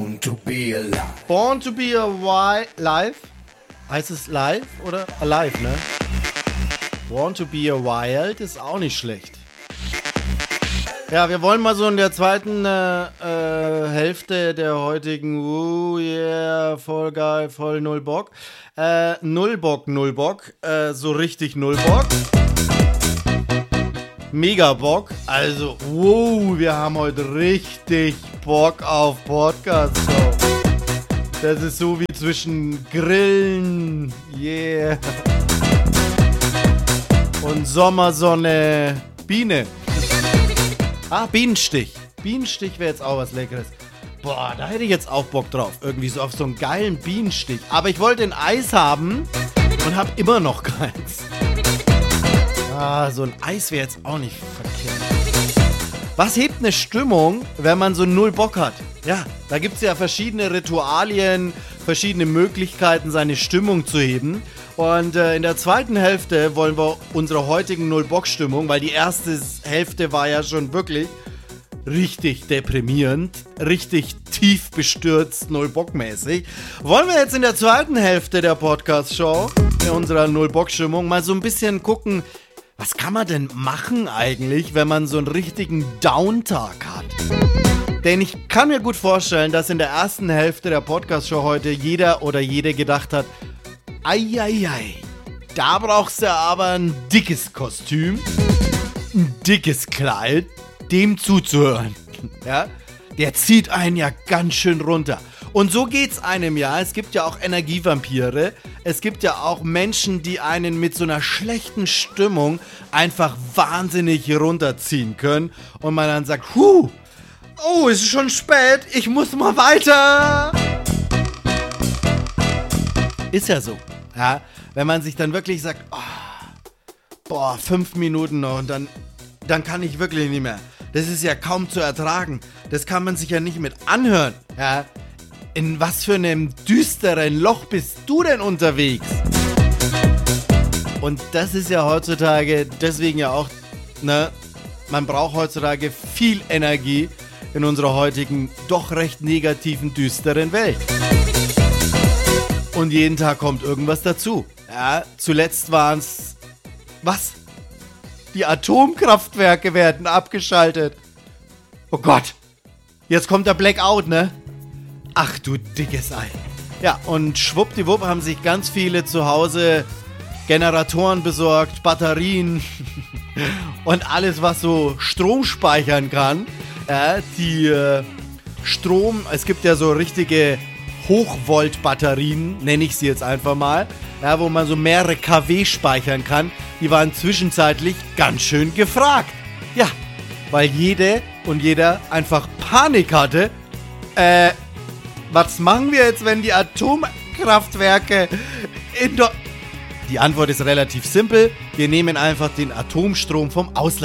Born to be alive. Born to be alive? Heißt es live oder alive, ne? Born to be a Wild ist auch nicht schlecht. Ja, wir wollen mal so in der zweiten Hälfte der heutigen, voll geil, voll null Bock. Null Bock, so richtig null Bock. Mega Bock, also, wir haben heute richtig Bock auf Podcast-Show. Das ist so wie zwischen Grillen, yeah, und Sommersonne, Biene. Bienenstich. Bienenstich wäre jetzt auch was Leckeres. Boah, da hätte ich jetzt auch Bock drauf. Irgendwie so auf so einen geilen Bienenstich. Aber ich wollte ein Eis haben und habe immer noch keins. So ein Eis wäre jetzt auch nicht verkehrt. Was hebt eine Stimmung, wenn man so null Bock hat? Ja, da gibt es ja verschiedene Ritualien, verschiedene Möglichkeiten, seine Stimmung zu heben. Und in der zweiten Hälfte wollen wir unsere heutigen Null-Bock-Stimmung, weil die erste Hälfte war ja schon wirklich richtig deprimierend, richtig tief bestürzt, Null-Bock-mäßig. Wollen wir jetzt in der zweiten Hälfte der Podcast-Show, in unserer Null-Bock-Stimmung, mal so ein bisschen gucken, was kann man denn machen eigentlich, wenn man so einen richtigen Downtag hat? Denn ich kann mir gut vorstellen, dass in der ersten Hälfte der Podcast-Show heute jeder oder jede gedacht hat, Eieiei, da brauchst du aber ein dickes Kostüm, ein dickes Kleid, dem zuzuhören. Ja? Der zieht einen ja ganz schön runter. Und so geht's einem ja. Es gibt ja auch Energievampire. Es gibt ja auch Menschen, die einen mit so einer schlechten Stimmung einfach wahnsinnig runterziehen können. Und man dann sagt, es ist schon spät, ich muss mal weiter. Ist ja so. Ja, wenn man sich dann wirklich sagt, 5 Minuten noch und dann kann ich wirklich nicht mehr. Das ist ja kaum zu ertragen. Das kann man sich ja nicht mit anhören. Ja, in was für einem düsteren Loch bist du denn unterwegs? Und das ist ja heutzutage, deswegen ja auch, man braucht heutzutage viel Energie in unserer heutigen, doch recht negativen, düsteren Welt. Und jeden Tag kommt irgendwas dazu. Ja, zuletzt waren es... Was? Die Atomkraftwerke werden abgeschaltet. Oh Gott. Jetzt kommt der Blackout, ne? Ach du dickes Ei. Ja, und schwuppdiwupp haben sich ganz viele zu Hause Generatoren besorgt, Batterien und alles, was so Strom speichern kann. Ja, es gibt ja so richtige Hochvolt-Batterien, nenne ich sie jetzt einfach mal, ja, wo man so mehrere kW speichern kann. Die waren zwischenzeitlich ganz schön gefragt. Ja, weil jede und jeder einfach Panik hatte. Was machen wir jetzt, wenn die Atomkraftwerke Die Antwort ist relativ simpel. Wir nehmen einfach den Atomstrom vom Ausland.